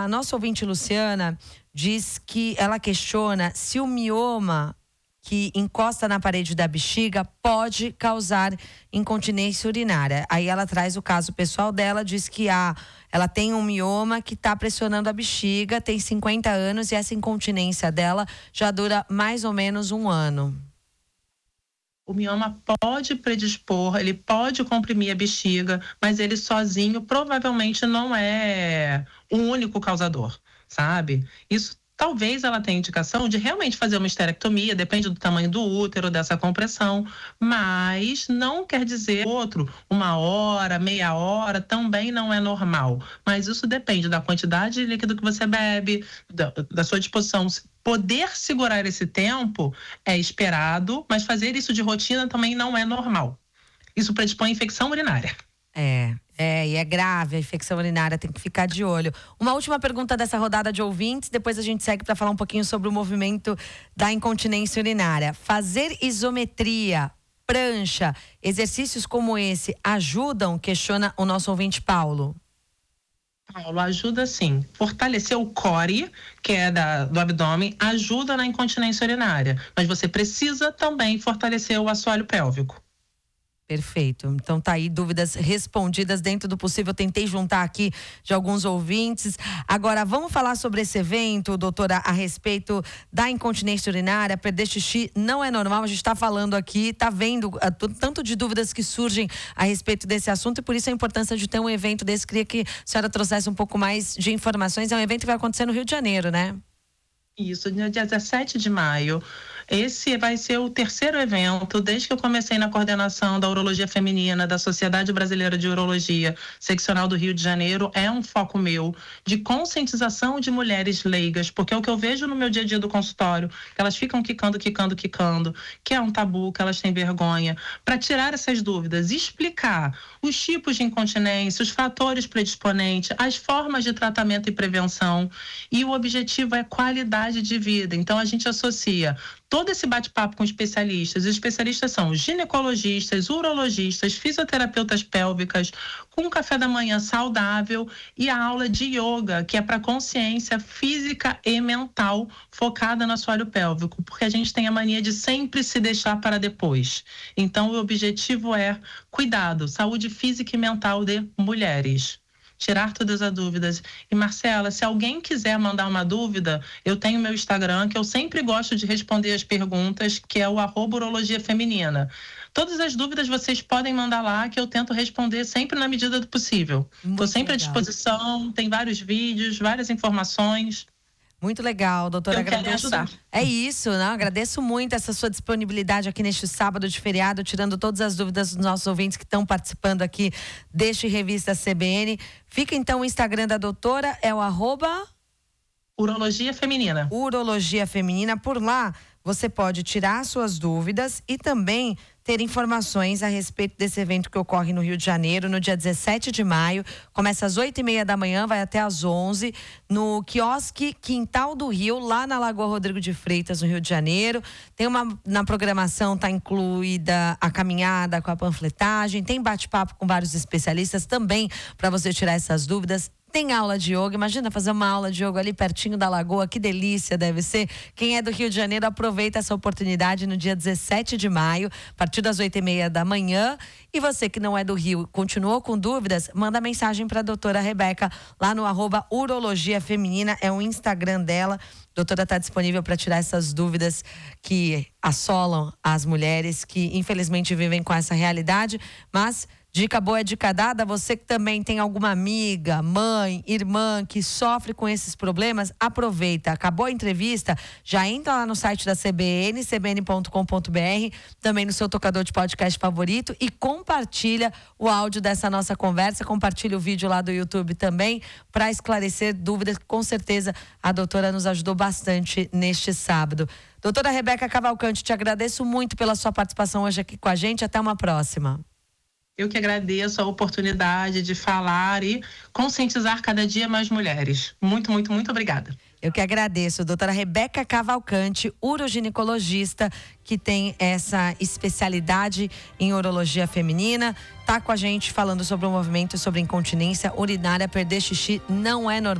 A nossa ouvinte Luciana diz que ela questiona se o mioma que encosta na parede da bexiga pode causar incontinência urinária. Aí ela traz o caso pessoal dela, diz que ela tem um mioma que está pressionando a bexiga, tem 50 anos e essa incontinência dela já dura mais ou menos 1 ano. O mioma pode predispor, ele pode comprimir a bexiga, mas ele sozinho provavelmente não é o único causador, sabe? Isso talvez ela tenha indicação de realmente fazer uma esterectomia, depende do tamanho do útero, dessa compressão, mas não quer dizer 1 hora, meia hora, também não é normal. Mas isso depende da quantidade de líquido que você bebe, da sua disposição. Poder segurar esse tempo é esperado, mas fazer isso de rotina também não é normal. Isso predispõe à infecção urinária. E é grave a infecção urinária, tem que ficar de olho. Uma última pergunta dessa rodada de ouvintes, depois a gente segue para falar um pouquinho sobre o movimento da incontinência urinária. Fazer isometria, prancha, exercícios como esse ajudam? Questiona o nosso ouvinte Paulo. Paulo, ajuda sim. Fortalecer o core, que é do abdômen, ajuda na incontinência urinária. Mas você precisa também fortalecer o assoalho pélvico. Perfeito. Então tá aí, dúvidas respondidas dentro do possível. Tentei juntar aqui de alguns ouvintes. Agora, vamos falar sobre esse evento, doutora, a respeito da incontinência urinária. Perder xixi não é normal. A gente está falando aqui, está vendo tanto de dúvidas que surgem a respeito desse assunto e por isso a importância de ter um evento desse. Queria que a senhora trouxesse um pouco mais de informações. É um evento que vai acontecer no Rio de Janeiro, né? Isso, no dia 17 de maio. Esse vai ser o 3º evento desde que eu comecei na coordenação da urologia feminina da Sociedade Brasileira de Urologia Seccional do Rio de Janeiro. É um foco meu de conscientização de mulheres leigas, porque é o que eu vejo no meu dia a dia do consultório, que elas ficam quicando, que é um tabu, que elas têm vergonha, para tirar essas dúvidas, explicar os tipos de incontinência, os fatores predisponentes, as formas de tratamento e prevenção, e o objetivo é qualidade de vida. Então a gente associa todo esse bate-papo com especialistas. Os especialistas são ginecologistas, urologistas, fisioterapeutas pélvicas, com um café da manhã saudável e a aula de yoga, que é para consciência física e mental focada no assoalho pélvico, porque a gente tem a mania de sempre se deixar para depois. Então, o objetivo é cuidado, saúde física e mental de mulheres. Tirar todas as dúvidas. E Marcela, se alguém quiser mandar uma dúvida, eu tenho meu Instagram, que eu sempre gosto de responder as perguntas, que é o @urologiafeminina. Todas as dúvidas vocês podem mandar lá, que eu tento responder sempre na medida do possível. Estou sempre à disposição, tem vários vídeos, várias informações. Muito legal, doutora. Eu quero ajudar. É isso, né? Agradeço muito essa sua disponibilidade aqui neste sábado de feriado, tirando todas as dúvidas dos nossos ouvintes que estão participando aqui deste Revista CBN. Fica então o Instagram da doutora, é o Urologia Feminina. Urologia Feminina. Por lá você pode tirar suas dúvidas e também ter informações a respeito desse evento que ocorre no Rio de Janeiro, no dia 17 de maio. Começa às 8h30 da manhã, vai até às 11h, no quiosque Quintal do Rio, lá na Lagoa Rodrigo de Freitas, no Rio de Janeiro. Na programação está incluída a caminhada com a panfletagem, tem bate-papo com vários especialistas também para você tirar essas dúvidas. Tem aula de yoga, imagina fazer uma aula de yoga ali pertinho da lagoa, que delícia deve ser. Quem é do Rio de Janeiro, aproveita essa oportunidade no dia 17 de maio, a partir das 8h30 da manhã. E você que não é do Rio, continuou com dúvidas, manda mensagem para a doutora Rebeca, lá no @urologia feminina, é o Instagram dela. A doutora está disponível para tirar essas dúvidas que assolam as mulheres que infelizmente vivem com essa realidade, mas dica boa é dica dada. Você que também tem alguma amiga, mãe, irmã que sofre com esses problemas, aproveita. Acabou a entrevista, já entra lá no site da CBN, cbn.com.br, também no seu tocador de podcast favorito e compartilha o áudio dessa nossa conversa, compartilha o vídeo lá do YouTube também para esclarecer dúvidas que com certeza a doutora nos ajudou bastante neste sábado. Doutora Rebeca Cavalcante, te agradeço muito pela sua participação hoje aqui com a gente. Até uma próxima. Eu que agradeço a oportunidade de falar e conscientizar cada dia mais mulheres. Muito, muito, muito obrigada. Eu que agradeço, doutora Rebeca Cavalcante, uroginecologista, que tem essa especialidade em urologia feminina. Tá com a gente falando sobre o movimento sobre incontinência urinária. Perder xixi não é normal.